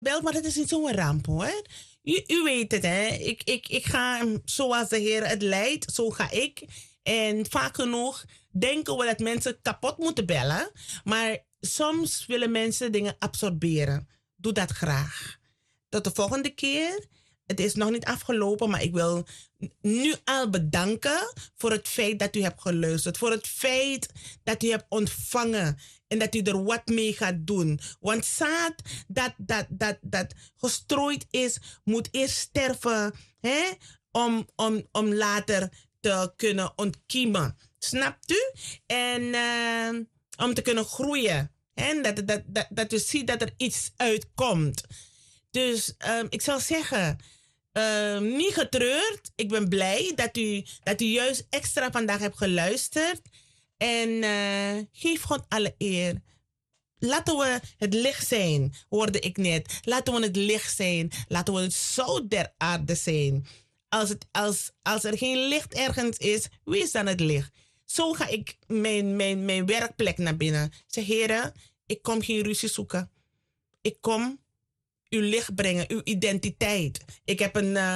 Wel, maar het is niet zo'n ramp hoor. U weet het, hè. Ik ga zoals de Heer het leidt, zo ga ik. En vaak genoeg denken we dat mensen kapot moeten bellen. Maar soms willen mensen dingen absorberen. Doe dat graag. Tot de volgende keer. Het is nog niet afgelopen, maar ik wil nu al bedanken voor het feit dat u hebt geluisterd. Voor het feit dat u hebt ontvangen en dat u er wat mee gaat doen. Want zaad dat gestrooid is, moet eerst sterven, hè? Om later te kunnen ontkiemen. Snapt u? En om te kunnen groeien. Hè? Dat u ziet dat er iets uitkomt. Dus ik zal zeggen, niet getreurd. Ik ben blij dat u juist extra vandaag hebt geluisterd. En geef God alle eer. Laten we het licht zijn, hoorde ik net. Laten we het licht zijn. Laten we het zout der aarde zijn. Als er geen licht ergens is, wie is dan het licht? Zo ga ik mijn werkplek naar binnen. Ik zeg, heren, ik kom geen ruzie zoeken. Ik kom uw licht brengen, uw identiteit. Ik heb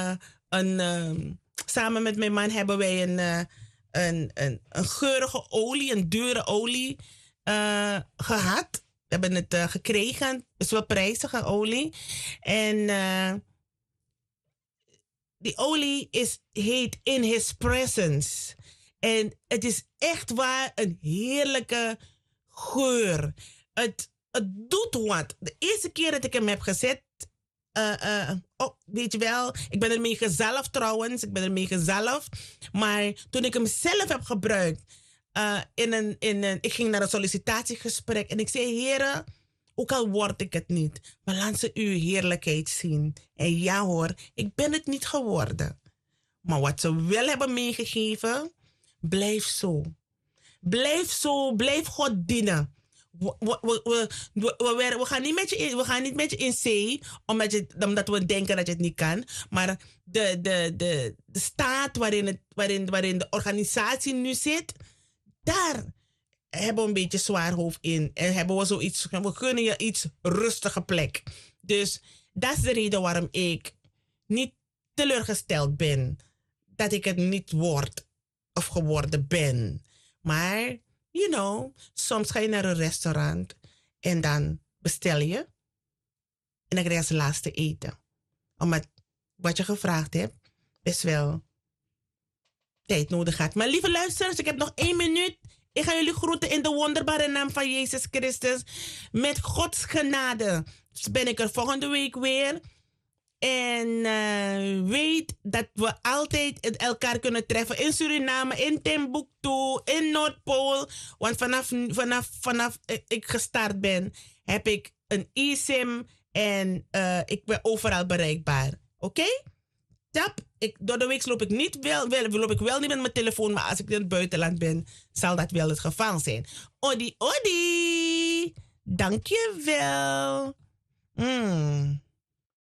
samen met mijn man hebben wij een geurige olie, een dure olie gehad. We hebben het gekregen. Het is wel prijzige olie. En die olie heet In His Presence. En het is echt waar een heerlijke geur. Het doet wat. De eerste keer dat ik hem heb gezet, weet je wel, ik ben ermee gezalfd trouwens. Maar toen ik hem zelf heb gebruikt, ik ging naar een sollicitatiegesprek en ik zei, heren, ook al word ik het niet, maar laat ze uw heerlijkheid zien. En ja hoor, ik ben het niet geworden. Maar wat ze wel hebben meegegeven, blijf zo. Blijf zo, blijf God dienen. We gaan niet met je in zee, omdat we denken dat je het niet kan. Maar de staat waarin de organisatie nu zit, daar hebben we een beetje zwaar hoofd in. En hebben we zoiets, we gunnen je iets rustige plek. Dus dat is de reden waarom ik niet teleurgesteld ben dat ik het niet word of geworden ben. Maar, you know, soms ga je naar een restaurant en dan bestel je en dan krijg je als laatste eten. Omdat wat je gevraagd hebt best wel tijd nodig had. Maar lieve luisteraars, ik heb nog 1 minuut. Ik ga jullie groeten in de wonderbare naam van Jezus Christus. Met Gods genade ben ik er volgende week weer. En weet dat we altijd elkaar kunnen treffen in Suriname, in Timbuktu, in Noordpool. Want vanaf ik gestart ben, heb ik een eSIM en ik ben overal bereikbaar. Oké? Door de week loop ik wel niet met mijn telefoon, maar als ik in het buitenland ben, zal dat wel het geval zijn. Odi, odi! Dank je wel.